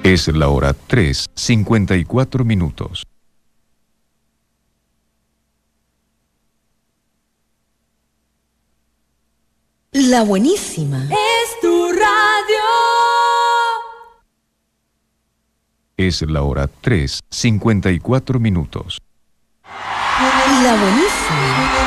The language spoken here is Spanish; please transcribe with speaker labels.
Speaker 1: Es la hora 3:54.
Speaker 2: La buenísima.
Speaker 3: Es tu radio.
Speaker 1: Es la hora 3:54.
Speaker 2: La buenísima.